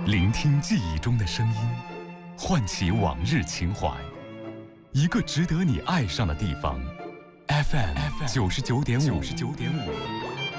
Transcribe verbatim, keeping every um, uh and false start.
聆听记忆中的声音，唤起往日情怀。一个值得你爱上的地方 ，F M 九十九点五。